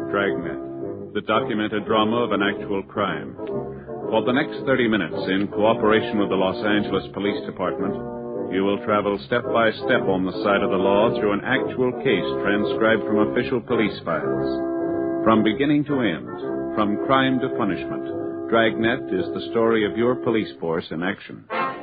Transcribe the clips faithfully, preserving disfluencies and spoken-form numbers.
Dragnet, the documented drama of an actual crime. For the next thirty minutes, in cooperation with the Los Angeles Police Department, you will travel step by step on the side of the law through an actual case transcribed from official police files. From beginning to end, from crime to punishment, Dragnet is the story of your police force in action.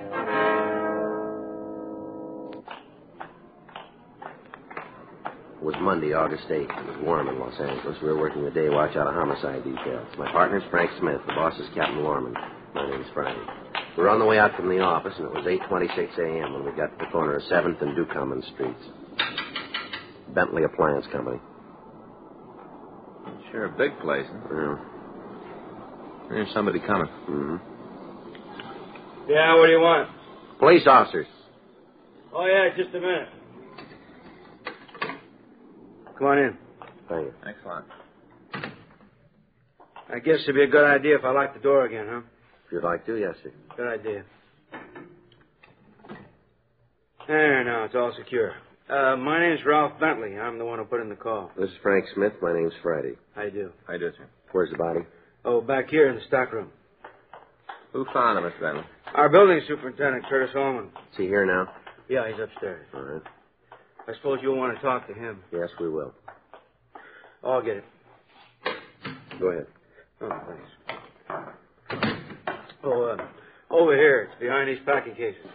It was Monday, August eighth. It was warm in Los Angeles. We were working the day watch out of homicide details. My partner's Frank Smith. The boss is Captain Lorman. My name's Friday. We were on the way out from the office, and it was eight twenty-six a.m. when we got to the corner of seventh and Ducommun Streets. Bentley Appliance Company. Sure, a big place, huh? Yeah. There's somebody coming. Mm-hmm. Yeah, what do you want? Police officers. Oh, yeah, just a minute. Come on in. Thank you. Thanks a lot. I guess it'd be a good idea if I locked the door again, huh? If you'd like to, yes, sir. Good idea. There, now, it's all secure. Uh, my name's Ralph Bentley. I'm the one who put in the call. This is Frank Smith. My name's Friday. How you do? How you do, sir? Where's the body? Oh, back here in the stockroom. Who found him, Mister Bentley? Our building superintendent, Curtis Holman. Is he here now? Yeah, he's upstairs. All right. I suppose you'll want to talk to him. Yes, we will. Oh, I'll get it. Go ahead. Oh, thanks. Oh, uh, over here. It's behind these packing cases.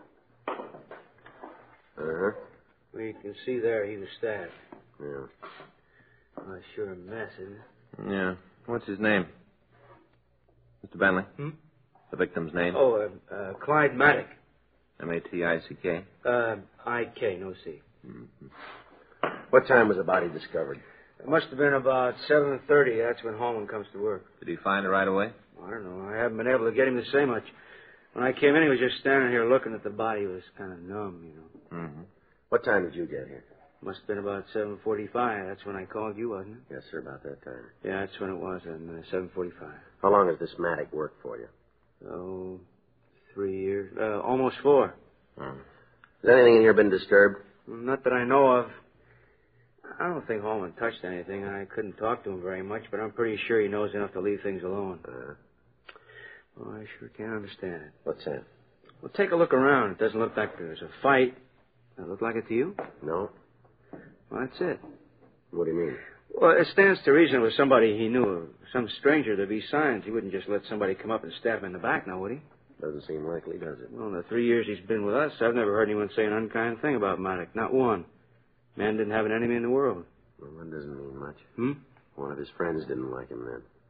Uh-huh. Well, you can see there he was stabbed. Yeah. Oh, sure a mess, isn't it? Yeah. What's his name? Mister Bentley? Hmm? The victim's name? Oh, uh, uh, Clyde Maddock. M A T I C K? Uh, I K, no C. Mm-hmm. What time was the body discovered? It must have been about seven thirty. That's when Holman comes to work. Did he find it right away? I don't know. I haven't been able to get him to say much. When I came in, he was just standing here looking at the body. He was kind of numb, you know. Mm-hmm. What time did you get here? Must have been about seven forty-five. That's when I called you, wasn't it? Yes, sir, about that time. Yeah, that's when it was, and uh, seven forty-five. How long has this Maddock worked for you? Oh, three years. Uh, almost four. Hmm. Has anything in here been disturbed? Not that I know of. I don't think Holman touched anything. I couldn't talk to him very much, but I'm pretty sure he knows enough to leave things alone. Uh, well, I sure can't understand it. what's that? Well, take a look around. It doesn't look like there's a fight. Does it look like it to you? No. Well, that's it. What do you mean? Well, it stands to reason with somebody he knew, some stranger, there'd be signs. He wouldn't just let somebody come up and stab him in the back now, would he? Doesn't seem likely, does it? Well, in the three years he's been with us, I've never heard anyone say an unkind thing about Maddock. Not one. Man didn't have an enemy in the world. Well, that doesn't mean much. Hmm? One of his friends didn't like him then.